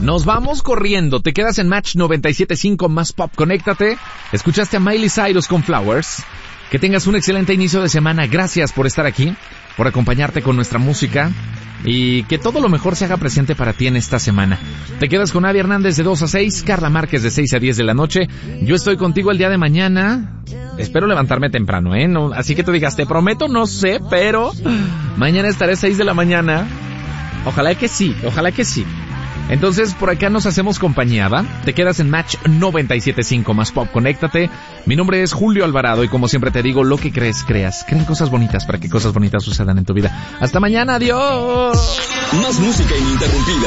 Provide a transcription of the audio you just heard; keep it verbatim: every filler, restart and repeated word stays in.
Nos vamos corriendo. Te quedas en Match noventa y siete punto cinco más pop. Conéctate. Escuchaste a Miley Cyrus con Flowers. Que tengas un excelente inicio de semana. Gracias por estar aquí, por acompañarte con nuestra música. Y que todo lo mejor se haga presente para ti en esta semana. Te quedas con Avi Hernández de dos a seis, Carla Márquez de seis a diez de la noche. Yo estoy contigo el día de mañana. Espero levantarme temprano, ¿eh? No, así que tú digas, te prometo, no sé, pero mañana estaré a seis de la mañana. Ojalá que sí, ojalá que sí. Entonces, por acá nos hacemos compañía, ¿va? Te quedas en Match noventa y siete punto cinco más pop. Conéctate. Mi nombre es Julio Alvarado y como siempre te digo, lo que crees, creas. Creen cosas bonitas para que cosas bonitas sucedan en tu vida. Hasta mañana, adiós. Más música ininterrumpida.